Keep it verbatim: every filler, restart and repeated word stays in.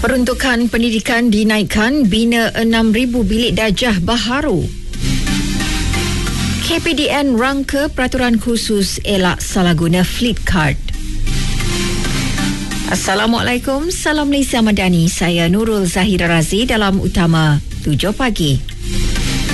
Peruntukan pendidikan dinaikkan, bina enam ribu bilik darjah baharu. K P D N rangka peraturan khusus elak salah guna Fleet Card. Assalamualaikum, salam Malaysia Madani. Saya Nurul Zahira Razi dalam Utama tujuh pagi.